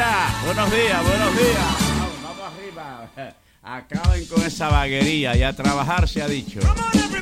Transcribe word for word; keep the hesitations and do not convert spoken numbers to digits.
Mira, buenos días, buenos días. Vamos, vamos arriba. Acaben con esa vaguería y a trabajar se ha dicho.